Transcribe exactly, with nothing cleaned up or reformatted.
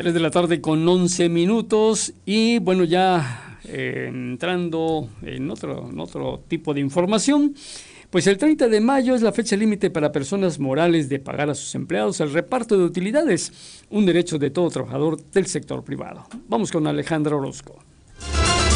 tres de la tarde con once minutos y bueno, ya eh, entrando en otro, en otro tipo de información, pues el treinta de mayo es la fecha límite para personas morales de pagar a sus empleados el reparto de utilidades, un derecho de todo trabajador del sector privado. Vamos con Alejandra Orozco.